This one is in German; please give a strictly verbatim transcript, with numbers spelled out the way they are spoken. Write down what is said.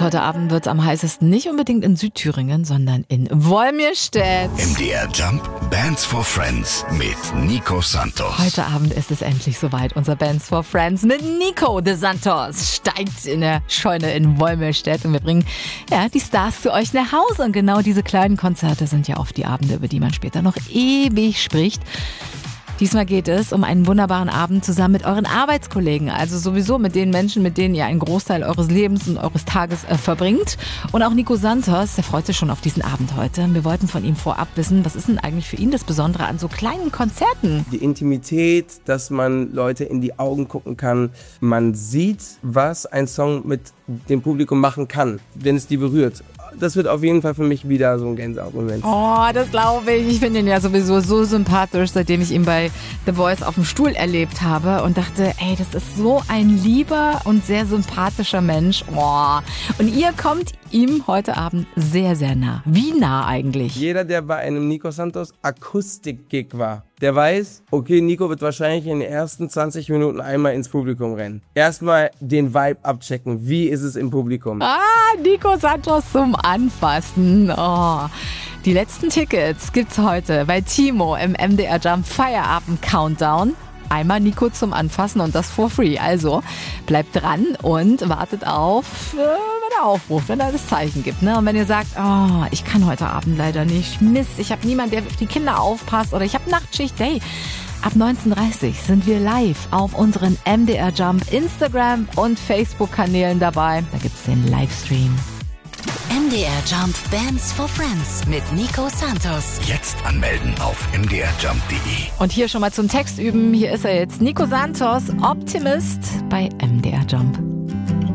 heute Abend wird es am heißesten nicht unbedingt in Südthüringen, sondern in Wolmirstedt. M D R Jump Bands for Friends mit Nico Santos. Heute Abend ist es endlich soweit. Unser Bands for Friends mit Nico de Santos steigt in der Scheune in Wolmirstedt und wir bringen ja, die Stars zu euch nach Hause. Und genau diese kleinen Konzerte sind ja oft die Abende, über die man später noch ewig spricht. Diesmal geht es um einen wunderbaren Abend zusammen mit euren Arbeitskollegen, also sowieso mit den Menschen, mit denen ihr einen Großteil eures Lebens und eures Tages äh, verbringt. Und auch Nico Santos, der freut sich schon auf diesen Abend heute. Wir wollten von ihm vorab wissen, was ist denn eigentlich für ihn das Besondere an so kleinen Konzerten? Die Intimität, dass man Leute in die Augen gucken kann. Man sieht, was ein Song mit dem Publikum machen kann, wenn es die berührt. Das wird auf jeden Fall für mich wieder so ein Gänsehautmoment. Oh, das glaube ich. Ich finde ihn ja sowieso so sympathisch, seitdem ich ihn bei The Voice auf dem Stuhl erlebt habe und dachte, ey, das ist so ein lieber und sehr sympathischer Mensch. Oh. Und ihr kommt ihm heute Abend sehr, sehr nah. Wie nah eigentlich? Jeder, der bei einem Nico Santos Akustik-Gig war, der weiß, okay, Nico wird wahrscheinlich in den ersten zwanzig Minuten einmal ins Publikum rennen. Erstmal den Vibe abchecken. Wie ist es im Publikum? Ah, Nico Santos zum Anfassen. Oh. Die letzten Tickets gibt's heute bei Timo im M D R Jump Feierabend Countdown. Einmal Nico zum Anfassen und das for free. Also bleibt dran und wartet auf, äh, wenn er aufruft, wenn er das Zeichen gibt. Ne? Und wenn ihr sagt, oh, ich kann heute Abend leider nicht, Mist, ich habe niemanden, der auf die Kinder aufpasst oder ich habe Nachtschicht, hey, ab neunzehn Uhr dreißig sind wir live auf unseren M D R Jump Instagram und Facebook-Kanälen dabei. Da gibt's den Livestream. M D R Jump Bands for Friends mit Nico Santos. Jetzt anmelden auf m d r jump punkt d e. Und hier schon mal zum Text üben. Hier ist er jetzt, Nico Santos, Optimist bei M D R Jump.